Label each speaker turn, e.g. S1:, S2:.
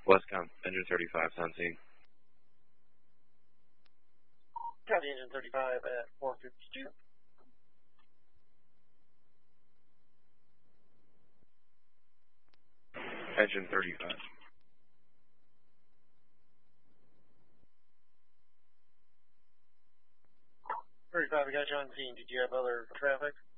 S1: Westcom, engine 35, on scene.
S2: Copy, engine 35 at 452.
S1: Engine 35.
S2: 35, we got you on scene. Did you have other traffic?